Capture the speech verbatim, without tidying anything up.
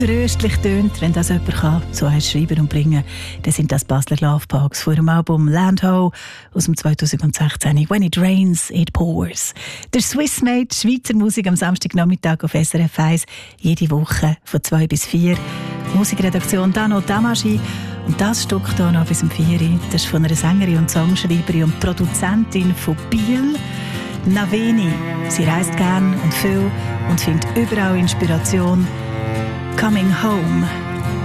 Röstlich tönt, wenn das jemand kann, so heißt schreiben und bringen, dann sind das Basler Love Parks von ihrem Album Land Ho aus dem zwanzig sechzehn. When it rains, it pours. Der Swissmade Schweizer Musik am Samstagnachmittag auf S R F eins, jede Woche von zwei bis vier. Musikredaktion Dano Damaschi. Und das Stück hier noch bis um vier. Das ist von einer Sängerin und Songschreiberin und Produzentin von Biel, Naveni. Sie reist gern und viel und findet überall Inspiration. Coming Home.